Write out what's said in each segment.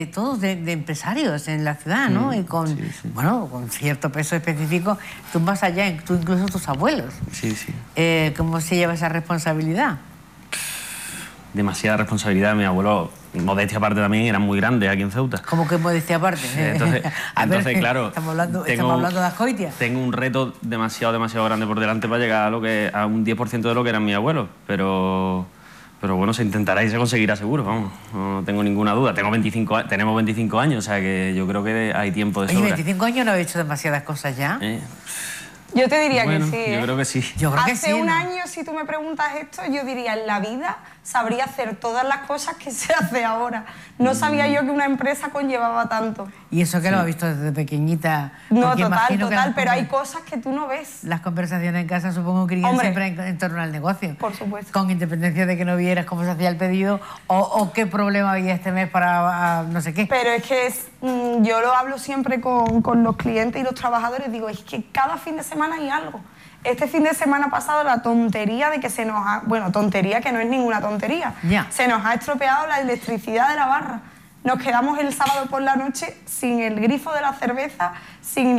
todos de empresarios en la ciudad, ¿no? Y con, bueno, con cierto peso específico. Tú vas allá, tú incluso tus abuelos. Sí, sí. ¿Cómo se lleva esa responsabilidad? Demasiada responsabilidad. Mi abuelo, modestia aparte también, era muy grande aquí en Ceuta. ¿Cómo que modestia aparte? Entonces, claro, estamos hablando de Azcoitia. Tengo un reto demasiado grande por delante para llegar a un 10% de lo que eran mis abuelos, pero bueno, se intentará y se conseguirá seguro, vamos, no tengo ninguna duda. Tenemos 25 años, o sea que yo creo que hay tiempo de sobra. Oye, 25 años no habéis hecho demasiadas cosas ya. Yo te diría bueno, que sí. Yo creo que sí. Hace un año, si tú me preguntas esto, yo diría, en la vida sabría hacer todas las cosas que se hace ahora. No sabía yo que una empresa conllevaba tanto. Y eso que lo has visto desde pequeñita. No, total, pero hay cosas que tú no ves. Las conversaciones en casa supongo que irían siempre en torno al negocio. Por supuesto. Con independencia de que no vieras cómo se hacía el pedido o qué problema había este mes para no sé qué. Pero es que yo lo hablo siempre con los clientes y los trabajadores, digo, es que cada fin de semana hay algo. Este fin de semana pasado la tontería de que se nos ha... Bueno, tontería que no es ninguna tontería. Se nos ha estropeado la electricidad de la barra. Nos quedamos el sábado por la noche sin el grifo de la cerveza, sin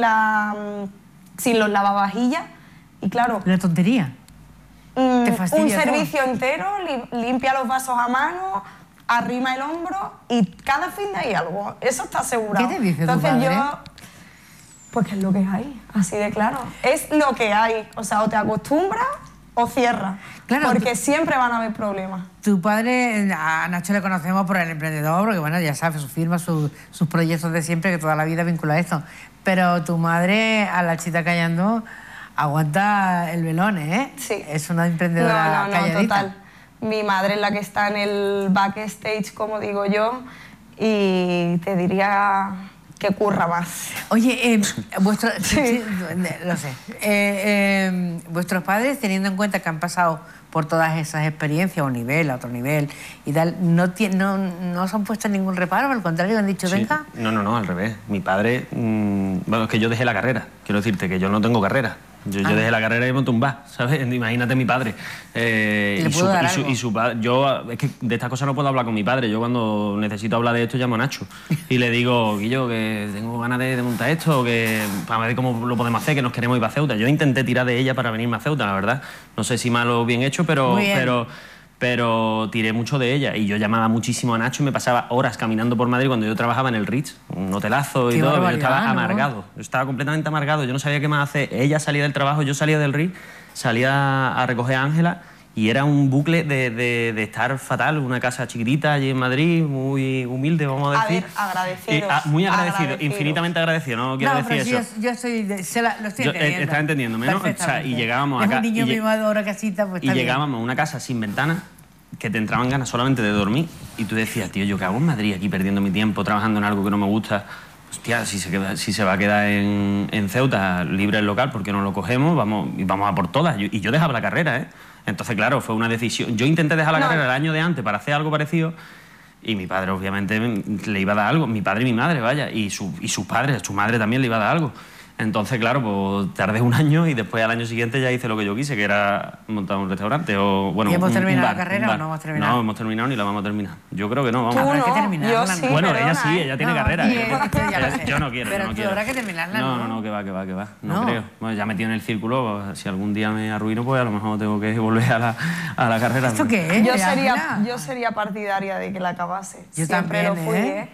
los lavavajillas y claro... ¿La tontería? ¿Te fastidia un todo? servicio entero, limpia los vasos a mano, arrima el hombro y cada fin de hay algo. Eso está asegurado. ¿Qué te dice tu padre? Pues que es lo que hay, así de claro. Es lo que hay. O sea, o te acostumbras o cierras. Claro, porque siempre van a haber problemas. Tu padre, a Nacho le conocemos por el emprendedor, porque bueno, ya sabes, sus firmas, sus proyectos de siempre, que toda la vida vincula a esto. Pero tu madre, a la chita callando, aguanta el velón, ¿eh? Sí. Es una emprendedora calladita. Total. Mi madre es la que está en el backstage, como digo yo, y te diría... que curra más. Oye, lo sé. Vuestros padres, teniendo en cuenta que han pasado por todas esas experiencias, a un nivel, a otro nivel y tal, ¿no os han puesto ningún reparo? Al contrario, han dicho, venga. No, al revés. Mi padre... bueno, es que yo dejé la carrera. Quiero decirte que yo no tengo carrera. Yo dejé la carrera y monté un bar, ¿sabes? Imagínate mi padre. Su padre. Yo, es que de estas cosas no puedo hablar con mi padre. Yo cuando necesito hablar de esto llamo a Nacho. Y le digo, Guillo, que tengo ganas de montar esto, que para ver cómo lo podemos hacer, que nos queremos ir a Ceuta. Yo intenté tirar de ella para venirme a Ceuta, la verdad. No sé si mal o bien hecho, pero tiré mucho de ella y yo llamaba muchísimo a Nacho y me pasaba horas caminando por Madrid cuando yo trabajaba en el Ritz, un hotelazo y todo. Yo estaba amargado, yo estaba completamente amargado, yo no sabía qué más hacer. Ella salía del trabajo, yo salía del Ritz, salía a recoger a Ángela y era un bucle de estar fatal, una casa chiquitita allí en Madrid, muy humilde, vamos a decir. Agradecido. Muy agradecido, infinitamente agradecido, no quiero decir eso. Yo estoy, lo estoy entendiendo. Estás entendiéndome, ¿no? O sea, y llegábamos acá. Es un niño mimado ahora casita, pues está bien. Llegábamos a una casa sin ventana, que te entraban ganas solamente de dormir y tú decías, tío, ¿yo qué hago en Madrid aquí perdiendo mi tiempo trabajando en algo que no me gusta? Hostia, si se va a quedar en Ceuta libre el local, ¿por qué no lo cogemos? Vamos a por todas. Y yo dejaba la carrera, ¿eh? Entonces, claro, fue una decisión. Yo intenté dejar la carrera el año de antes para hacer algo parecido y mi padre, obviamente, le iba a dar algo. Mi padre y mi madre, vaya, y sus padres, su madre también le iba a dar algo. Entonces, claro, pues tardé un año y después al año siguiente ya hice lo que yo quise, que era montar un restaurante o, bueno, ¿Y hemos terminado la carrera o no hemos terminado? No, hemos terminado ni la vamos a terminar. Yo creo que no, vamos. Habrá que terminarla. Yo sí, bueno, perdona, ella sí, ella tiene carrera. Yo no quiero, pero no tú quiero. habrá que terminarla, No, que va. No creo. Bueno, ya metido en el círculo, si algún día me arruino, pues a lo mejor tengo que volver a la carrera. ¿Esto qué es? Yo sería partidaria de que la acabase. Yo siempre también, lo fui,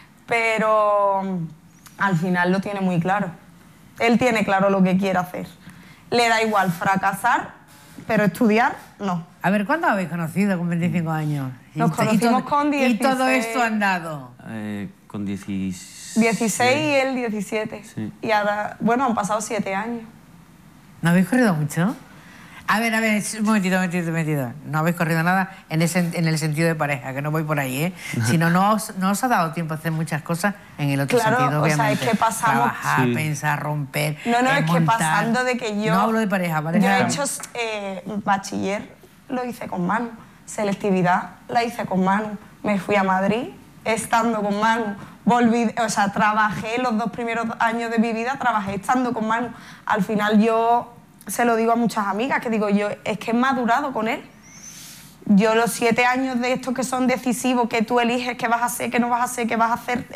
pero al final lo tiene muy claro. Él tiene claro lo que quiere hacer. Le da igual fracasar, pero estudiar, no. A ver, ¿cuándo habéis conocido con 25 años? Nos conocimos con 16. ¿Y todo esto ha andado? Con 16. 16 y él 17. Sí. Y ahora, bueno, han pasado 7 años. ¿No habéis corrido mucho? A ver, un momentito. No habéis corrido nada en el sentido de pareja, que no voy por ahí, ¿eh? Sino no os ha dado tiempo a hacer muchas cosas en el otro sentido, obviamente. Claro, o sea, es que pasamos... Trabajar, pensar, romper, No, es montar. que pasando de que yo... No hablo de pareja, ¿vale? Yo he hecho bachiller, lo hice con Manu. Selectividad, la hice con Manu. Me fui a Madrid, estando con Manu. Volví, o sea, trabajé los 2 primeros años de mi vida, trabajé estando con Manu. Al final yo... Se lo digo a muchas amigas, que digo yo, es que he madurado con él. Yo los 7 años de estos que son decisivos, que tú eliges qué vas a hacer, qué no vas a hacer, qué vas a hacer,